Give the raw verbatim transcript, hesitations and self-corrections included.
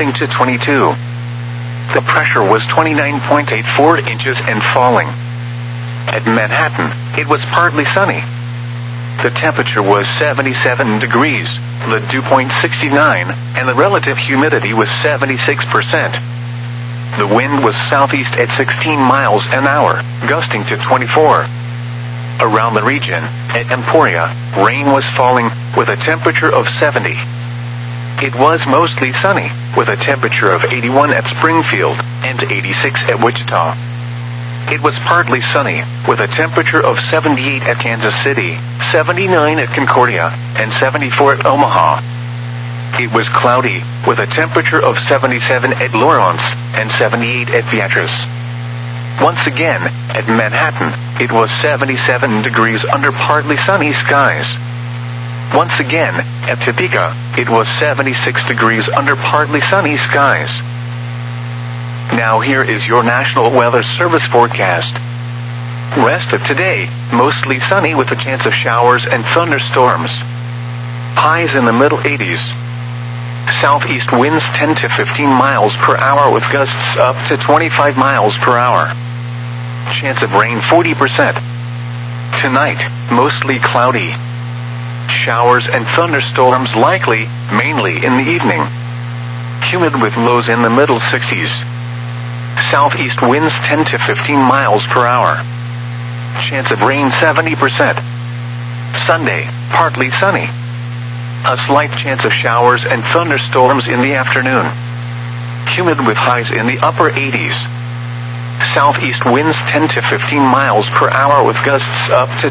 gusting to twenty-two. The pressure was twenty-nine point eight four inches and falling. At Manhattan, it was partly sunny. The temperature was seventy-seven degrees, the dew point sixty-nine, and the relative humidity was seventy-six percent. The wind was southeast at sixteen miles an hour, gusting to twenty-four. Around the region, at Emporia, rain was falling, with a temperature of seventy. It was mostly sunny, with a temperature of eighty-one at Springfield, and eighty-six at Wichita. It was partly sunny, with a temperature of seventy-eight at Kansas City, seventy-nine at Concordia, and seventy-four at Omaha. It was cloudy, with a temperature of seventy-seven at Lawrence, and seventy-eight at Beatrice. Once again, at Manhattan, it was seventy-seven degrees under partly sunny skies. Once again, at Topeka, it was seventy-six degrees under partly sunny skies. Now here is your National Weather Service forecast. Rest of today, mostly sunny with a chance of showers and thunderstorms. Highs in the middle eighties. Southeast winds ten to fifteen miles per hour with gusts up to twenty-five miles per hour. Chance of rain forty percent. Tonight, mostly cloudy. Showers and thunderstorms likely, mainly in the evening. Humid with lows in the middle sixties. Southeast winds ten to fifteen miles per hour. Chance of rain seventy percent. Sunday, partly sunny. A slight chance of showers and thunderstorms in the afternoon. Humid with highs in the upper eighties. Southeast winds ten to fifteen miles per hour with gusts up to